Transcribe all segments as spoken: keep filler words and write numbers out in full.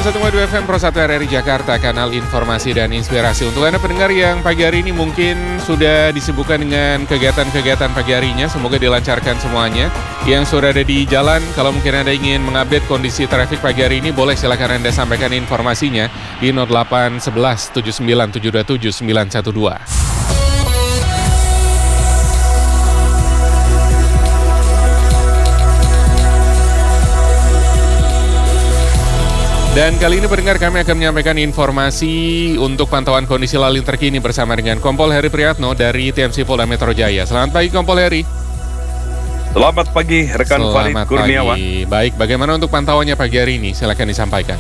satu koma dua F M Pro satu R R I Jakarta, kanal informasi dan inspirasi. Untuk Anda pendengar yang pagi hari ini mungkin sudah disibukkan dengan kegiatan-kegiatan pagi harinya, semoga dilancarkan semuanya. Yang sudah ada di jalan, kalau mungkin Anda ingin mengupdate kondisi trafik pagi hari ini, boleh silakan Anda sampaikan informasinya di nol delapan satu satu tujuh sembilan tujuh dua tujuh sembilan satu dua. Dan kali ini pendengar kami akan menyampaikan informasi untuk pantauan kondisi lalu lintas terkini bersama dengan Kompol Heri Priyatno dari T M C Polda Metro Jaya. Selamat pagi Kompol Heri. Selamat pagi rekan Farid Kurniawan. Baik, bagaimana untuk pantauannya pagi hari ini? Silakan disampaikan.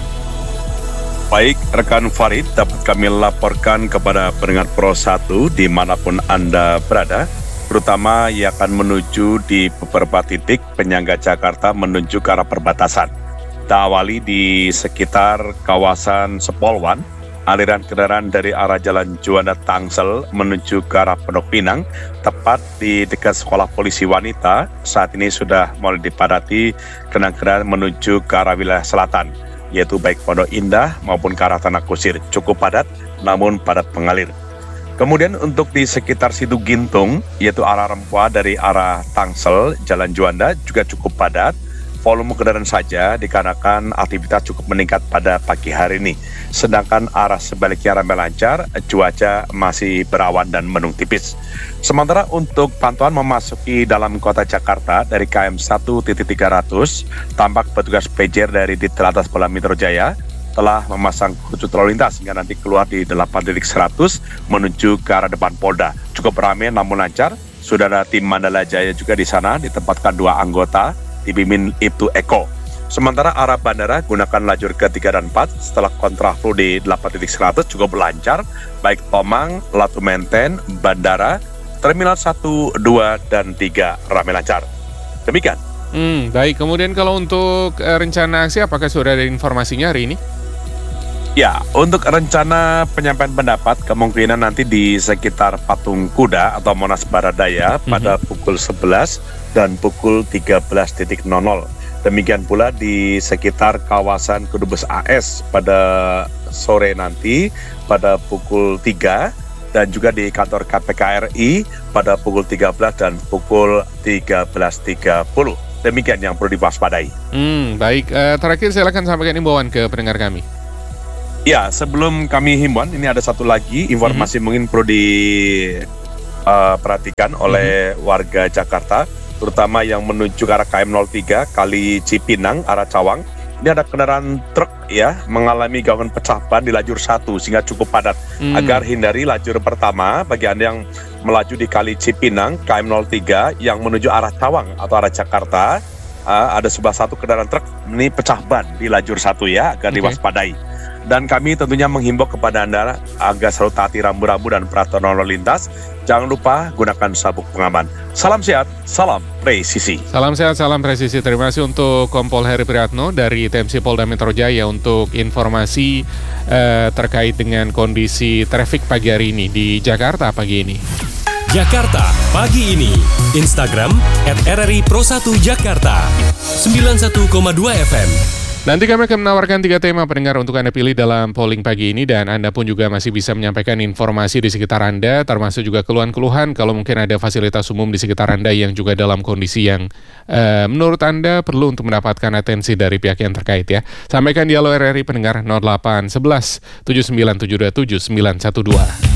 Baik rekan Farid, dapat kami laporkan kepada pendengar Pro satu dimanapun Anda berada, terutama yang akan menuju di beberapa titik penyangga Jakarta menuju ke arah perbatasan. Kita awali di sekitar kawasan Sepolwan, aliran kendaraan dari arah Jalan Juanda Tangsel menuju ke arah Pondok Pinang, tepat di dekat Sekolah Polisi Wanita. Saat ini sudah mulai dipadati kendaraan menuju ke arah wilayah selatan, yaitu baik Pondok Indah maupun ke arah Tanah Kusir. Cukup padat, namun padat mengalir. Kemudian untuk di sekitar Situ Gintung, yaitu arah Rempoa dari arah Tangsel, Jalan Juanda juga cukup padat. Volume kendaraan saja dikarenakan aktivitas cukup meningkat pada pagi hari ini. Sedangkan arah sebaliknya ramai lancar, cuaca masih berawan dan mendung tipis. Sementara untuk pantauan memasuki dalam kota Jakarta dari K M satu tiga ratus, tampak petugas P J R dari Ditlantas Polda Metro Jaya telah memasang khusus lalu lintas hingga nanti keluar di delapan titik seratus menuju ke arah depan Polda. Cukup ramai namun lancar. Sudah ada tim Mandala Jaya juga di sana, ditempatkan dua anggota dipimpin Ibtu Eko. Sementara arah bandara gunakan lajur ketiga dan empat setelah kontraflow di delapan titik seratus cukup lancar, baik Tomang, Latu Menten, Bandara, Terminal satu, dua, dan tiga ramai lancar. Demikian. Hmm, baik, kemudian kalau untuk uh, rencana aksi, apakah sudah ada informasinya hari ini? Ya, untuk rencana penyampaian pendapat kemungkinan nanti di sekitar Patung Kuda atau Monas Baradaya mm-hmm. pada pukul sebelas dan pukul tiga belas nol nol. Demikian pula di sekitar kawasan Kedubes A S pada sore nanti pada pukul tiga dan juga di kantor K P K R I pada pukul tiga belas dan pukul tiga belas tiga puluh. Demikian yang perlu diwaspadai. Hmm, baik, uh, terakhir silakan sampaikan imbauan ke pendengar kami. Ya, sebelum kami himbauan, ini ada satu lagi informasi mm-hmm. mungkin perlu diperhatikan uh, oleh mm-hmm. warga Jakarta, terutama yang menuju ke arah K M nol tiga Kali Cipinang, arah Cawang. Ini ada kendaraan truk ya, mengalami gangguan pecah ban di lajur satu sehingga cukup padat. Mm. Agar hindari lajur pertama, bagi Anda yang melaju di Kali Cipinang, K M nol tiga yang menuju arah Cawang atau arah Jakarta, uh, ada sebelah satu kendaraan truk, ini pecah ban di lajur satu ya, agar okay. diwaspadai. Dan kami tentunya menghimbau kepada Anda agar selalu taati rambu-rambu dan peraturan lalu lintas. Jangan lupa gunakan sabuk pengaman. Salam sehat, salam presisi. Salam sehat, salam presisi. Terima kasih untuk Kompol Heri Priyatno dari T M C Polda Metro Jaya untuk informasi eh, terkait dengan kondisi trafik pagi hari ini di Jakarta pagi ini. Jakarta pagi ini. Instagram et R R I Pro satu Jakarta sembilan puluh satu koma dua F M. Nanti kami akan menawarkan tiga tema pendengar untuk Anda pilih dalam polling pagi ini, dan Anda pun juga masih bisa menyampaikan informasi di sekitar Anda, termasuk juga keluhan-keluhan kalau mungkin ada fasilitas umum di sekitar Anda yang juga dalam kondisi yang uh, menurut Anda perlu untuk mendapatkan atensi dari pihak yang terkait ya. Sampaikan di Halo R R I pendengar nol delapan satu satu tujuh sembilan tujuh dua tujuh sembilan satu dua.